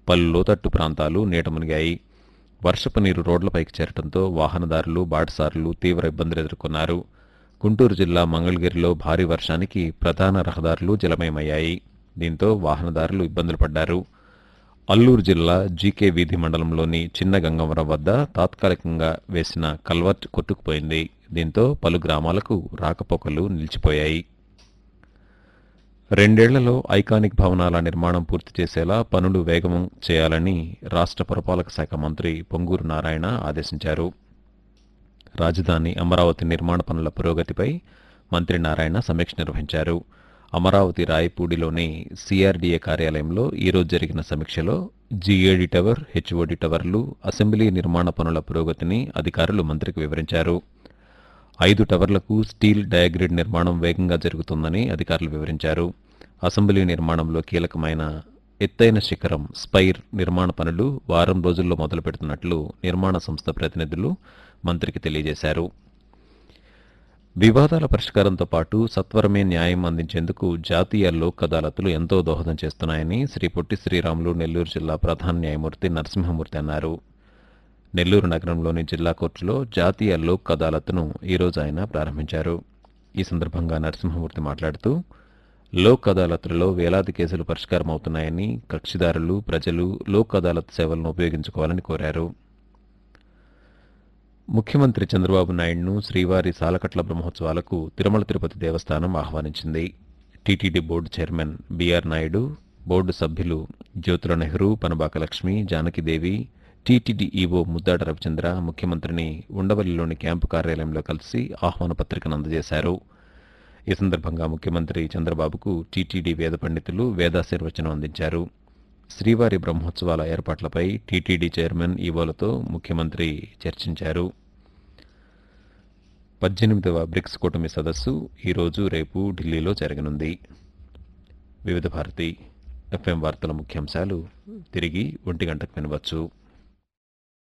పలు లోతట్టు ప్రాంతాలు నీట మునిగాయి. వర్షపు నీరు రోడ్లపైకి చేరడంతో వాహనదారులు, బాటసారులు తీవ్ర ఇబ్బందులు ఎదుర్కొన్నారు. గుంటూరు జిల్లా మంగళగిరిలో భారీ వర్షానికి ప్రధాన రహదారులు జలమయమయ్యాయి. దీంతో వాహనదారులు ఇబ్బందులు పడ్డారు. అల్లూరు జిల్లా జీకే వీధి మండలంలోని చిన్న గంగవరం వద్ద తాత్కాలికంగా వేసిన కల్వర్ట్ కొట్టుకుపోయింది. దీంతో పలు గ్రామాలకు రాకపోకలు నిలిచిపోయాయి. 2 ఏళ్లలో ఐకానిక్ భవనాల నిర్మాణం పూర్తి చేసేలా పనులు వేగం చేయాలని రాష్ట్ర పురపాలక శాఖ మంత్రి పొంగూరు నారాయణ ఆదేశించారు. రాజధాని అమరావతి నిర్మాణ పనుల పురోగతిపై మంత్రి నారాయణ సమీక్ష నిర్వహించారు. అమరావతి రాయపూడిలోని సిఆర్డీఏ కార్యాలయంలో ఈరోజు జరిగిన సమీక్షలో జీఏడీ టవర్, హెచ్ఓడి టవర్లు, అసెంబ్లీ నిర్మాణ పనుల పురోగతిని అధికారులు మంత్రికి వివరించారు. 5 టవర్లకు స్టీల్ డయాగ్రిడ్ నిర్మాణం వేగంగా జరుగుతుందని అధికారులు వివరించారు. అసెంబ్లీ నిర్మాణంలో కీలకమైన ఎత్తైన శిఖరం స్పైర్ నిర్మాణ పనులు వారం రోజుల్లో మొదలుపెడుతున్నట్లు నిర్మాణ సంస్థ ప్రతినిధులు మంత్రికి తెలియజేశారు. వివాదాల పరిష్కారంతో పాటు సత్వరమే న్యాయం అందించేందుకు జాతీయ లోక్ అదాలతులు ఎంతో దోహదం చేస్తున్నాయని శ్రీ పొట్టి శ్రీరాములు నెల్లూరు జిల్లా ప్రధాన న్యాయమూర్తి నరసింహమూర్తి అన్నారు. నెల్లూరు నగరంలోని జిల్లా కోర్టులో జాతీయ లోక్ అదాలత్ను ఈరోజు ఆయన ప్రారంభించారు. ఈ సందర్భంగా నరసింహమూర్తి మాట్లాడుతూ లోక్ అదాలత్లలో వేలాది కేసులు పరిష్కారమవుతున్నాయని, కక్షిదారులు, ప్రజలు లోక్ అదాలత్ సేవలను ఉపయోగించుకోవాలని కోరారు. ముఖ్యమంత్రి చంద్రబాబు నాయుడును శ్రీవారి సాలకట్ల బ్రహ్మోత్సవాలకు తిరుమల తిరుపతి దేవస్థానం ఆహ్వానించింది. TTD board chairman BR Naidu, board సభ్యులు జ్యోతుల నెహ్రూ, పనబాక లక్ష్మి, జానకిదేవి, టీటీడీ ఈవో ముద్దాడ రవిచంద్ర ముఖ్యమంత్రిని ఉండవల్లిలోని క్యాంపు కార్యాలయంలో కలిసి ఆహ్వాన పత్రికను అందజేశారు. ఈ సందర్భంగా ముఖ్యమంత్రి చంద్రబాబుకు టీటీడీ వేద పండితులు వేదాశీర్వచనం అందించారు. శ్రీవారి బ్రహ్మోత్సవాల ఏర్పాట్లపై టీటీడీ చైర్మన్, ఈవోలతో ముఖ్యమంత్రి చర్చించారు. 18వ బ్రిక్స్ కూటమి సదస్సు ఈరోజు, రేపు ఢిల్లీలో జరగనుంది. వివిధ భారతి ఎఫ్ఎం వార్తల ముఖ్యాంశాలు తిరిగి 1 గంటకు వినవచ్చు.